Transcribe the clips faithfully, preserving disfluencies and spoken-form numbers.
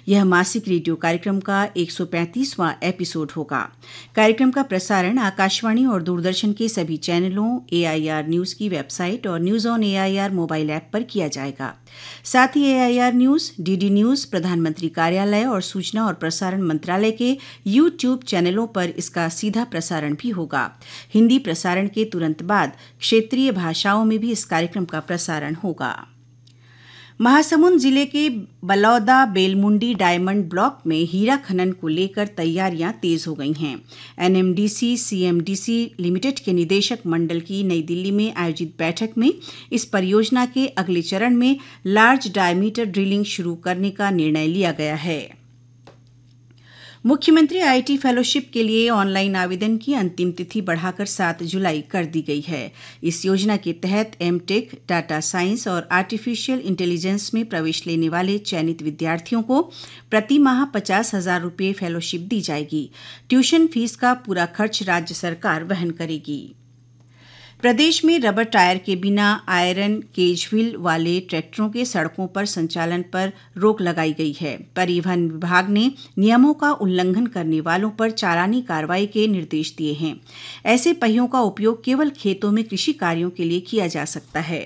यह मासिक रेडियो कार्यक्रम का एक सौ पैंतीसवां एपिसोड होगा। कार्यक्रम का प्रसारण आकाशवाणी और दूरदर्शन के सभी चैनलों, एआईआर न्यूज की वेबसाइट और news on AIR mobile app पर किया जाएगा। साथ ही एआईआर न्यूज, डीडी न्यूज, प्रधानमंत्री कार्यालय और सूचना और प्रसारण मंत्रालय के यूट्यूब चैनलों पर इसका सीधा प्रसारण भी होगा। हिंदी प्रसारण के तुरंत बाद क्षेत्रीय भाषाओं में भी इस कार्यक्रम का प्रसारण होगा। महासमुंद जिले के बलौदा बेलमुंडी डायमंड ब्लॉक में हीरा खनन को लेकर तैयारियां तेज हो गई हैं। एनएमडीसी सीएमडीसी लिमिटेड के निदेशक मंडल की नई दिल्ली में आयोजित बैठक में इस परियोजना के अगले चरण में लार्ज डायमीटर ड्रिलिंग शुरू करने का निर्णय लिया गया है। मुख्यमंत्री आईटी फेलोशिप के लिए ऑनलाइन आवेदन की अंतिम तिथि बढ़ाकर सात जुलाई कर दी गई है। इस योजना के तहत एमटेक, डाटा साइंस और आर्टिफिशियल इंटेलिजेंस में प्रवेश लेने वाले चयनित विद्यार्थियों को प्रति माह पचास हजार रुपये फेलोशिप दी जाएगी। ट्यूशन फीस का पूरा खर्च राज्य सरकार वहन करेगी। प्रदेश में रबर टायर के बिना आयरन केज व्हील वाले ट्रैक्टरों के सड़कों पर संचालन पर रोक लगाई गई है। परिवहन विभाग ने नियमों का उल्लंघन करने वालों पर चालानी कार्रवाई के निर्देश दिए हैं। ऐसे पहियों का उपयोग केवल खेतों में कृषि कार्यों के लिए किया जा सकता है।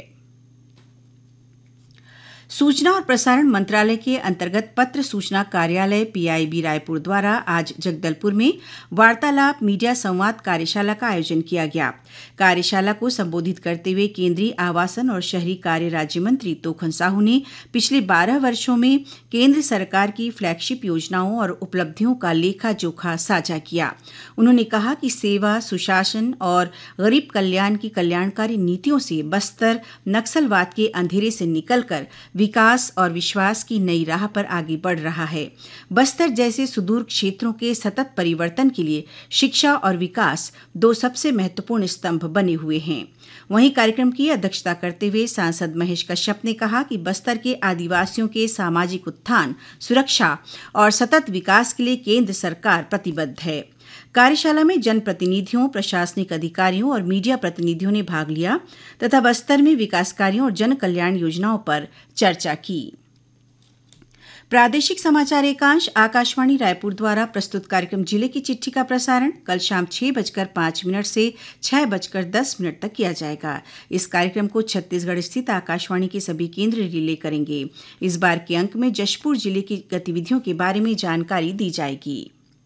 सूचना और प्रसारण मंत्रालय के अंतर्गत पत्र सूचना कार्यालय पीआईबी रायपुर द्वारा आज जगदलपुर में वार्तालाप मीडिया संवाद कार्यशाला का आयोजन किया गया। कार्यशाला को संबोधित करते हुए केंद्रीय आवासन और शहरी कार्य राज्य मंत्री तोखन साहू ने पिछले बारह वर्षों में केंद्र सरकार की फ्लैगशिप योजनाओं और उपलब्धियों का लेखा जोखा साझा किया। उन्होंने कहा कि सेवा, सुशासन और गरीब कल्याण की कल्याणकारी नीतियों से बस्तर नक्सलवाद के अंधेरे से निकलकर विकास और विश्वास की नई राह पर आगे बढ़ रहा है। बस्तर जैसे सुदूर क्षेत्रों के सतत परिवर्तन के लिए शिक्षा और विकास दो सबसे महत्वपूर्ण स्तंभ बने हुए हैं। वहीं कार्यक्रम की अध्यक्षता करते हुए सांसद महेश कश्यप ने कहा कि बस्तर के आदिवासियों के सामाजिक उत्थान, सुरक्षा और सतत विकास के लिए केंद्र सरकार प्रतिबद्ध है। कार्यशाला में जनप्रतिनिधियों, प्रशासनिक अधिकारियों और मीडिया प्रतिनिधियों ने भाग लिया तथा बस्तर में विकास कार्यों और जन कल्याण योजनाओं पर चर्चा की। प्रादेशिक समाचार एकांश आकाशवाणी रायपुर द्वारा प्रस्तुत कार्यक्रम जिले की चिट्ठी का प्रसारण कल शाम छह बजकर पांच मिनट से छह बजकर दस मिनट तक किया जाएगा। इस कार्यक्रम को छत्तीसगढ़ स्थित आकाशवाणी के सभी केंद्र रिले करेंगे। इस बार के अंक में जशपुर जिले की गतिविधियों के बारे में जानकारी दी जाएगी।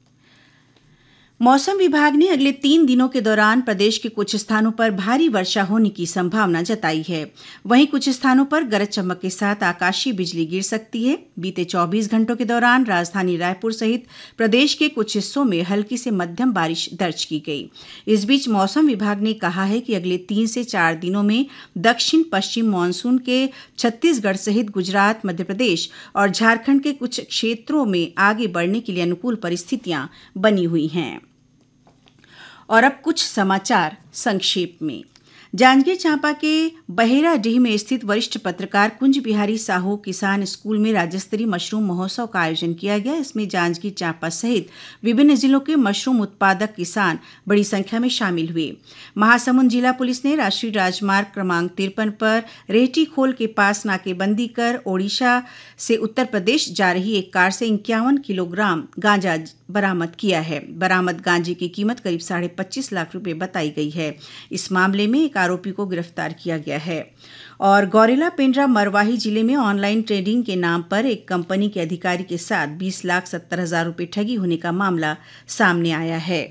मौसम विभाग ने अगले तीन दिनों के दौरान प्रदेश के कुछ स्थानों पर भारी वर्षा होने की संभावना जताई है। वहीं कुछ स्थानों पर गरज चमक के साथ आकाशीय बिजली गिर सकती है। बीते चौबीस घंटों के दौरान राजधानी रायपुर सहित प्रदेश के कुछ हिस्सों में हल्की से मध्यम बारिश दर्ज की गई। इस बीच मौसम विभाग ने कहा है कि अगले तीन से चार दिनों में दक्षिण पश्चिम मानसून के छत्तीसगढ़ सहित गुजरात, मध्य प्रदेश और झारखंड के कुछ क्षेत्रों में आगे बढ़ने के लिए अनुकूल परिस्थितियां बनी हुई हैं। और अब कुछ समाचार संक्षेप में। जांजगीर चांपा के बहेराडीह में स्थित वरिष्ठ पत्रकार कुंज बिहारी साहू किसान स्कूल में राज्य स्तरीय मशरूम महोत्सव का आयोजन किया गया। इसमें जांजगीर चांपा सहित विभिन्न जिलों के मशरूम उत्पादक किसान बड़ी संख्या में शामिल हुए। महासमुंद जिला पुलिस ने राष्ट्रीय राजमार्ग क्रमांक तिरपन पर रेहटी खोल के पास नाकेबंदी कर ओडिशा से उत्तर प्रदेश जा रही एक कार से इक्यावन किलोग्राम गांजा बरामद किया है। बरामद गांजे की कीमत करीब साढ़े पच्चीस लाख रुपए बताई गई है। इस मामले में एक आरोपी को गिरफ्तार किया गया है। और गौरेला पेंड्रा मरवाही जिले में ऑनलाइन ट्रेडिंग के नाम पर एक कंपनी के अधिकारी के साथ बीस लाख सत्तर हजार रुपये ठगी होने का मामला सामने आया है।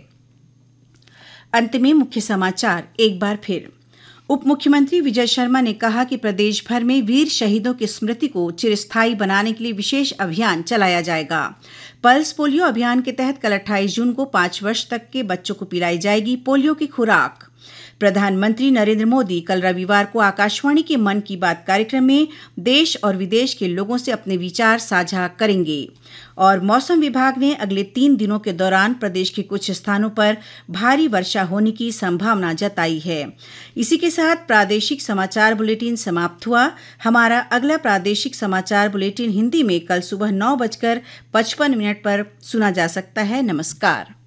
अंत में मुख्य समाचार एक बार फिर। उप मुख्यमंत्री विजय शर्मा ने कहा कि प्रदेश भर में वीर शहीदों की स्मृति को चिरस्थायी बनाने के लिए विशेष अभियान चलाया जाएगा। पल्स पोलियो अभियान के तहत कल अट्ठाईस जून को पांच वर्ष तक के बच्चों को पिलाई जाएगी पोलियो की खुराक। प्रधानमंत्री नरेंद्र मोदी कल रविवार को आकाशवाणी के मन की बात कार्यक्रम में देश और विदेश के लोगों से अपने विचार साझा करेंगे। और मौसम विभाग ने अगले तीन दिनों के दौरान प्रदेश के कुछ स्थानों पर भारी वर्षा होने की संभावना जताई है। इसी के साथ प्रादेशिक समाचार बुलेटिन समाप्त हुआ। हमारा अगला प्रादेशिक समाचार बुलेटिन हिंदी में कल सुबह नौ बजकर पचपन मिनट पर सुना जा सकता है। नमस्कार।